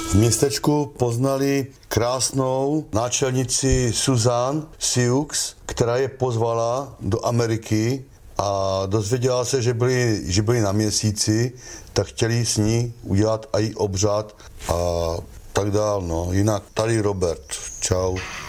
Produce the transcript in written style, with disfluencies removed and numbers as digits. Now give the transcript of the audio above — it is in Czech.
V městečku poznali krásnou náčelnici Susan Sioux, která je pozvala do Ameriky a dozvěděla se, že byli na měsíci, tak chtěli s ní udělat i obřad a tak dál. No. Jinak tady Robert. Čau.